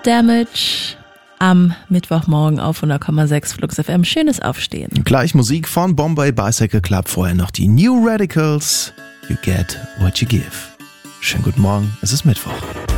Damage am Mittwochmorgen auf 100,6 Flux FM. Schönes Aufstehen. Gleich Musik von Bombay Bicycle Club, vorher noch die New Radicals. You get what you give. Schönen guten Morgen, es ist Mittwoch.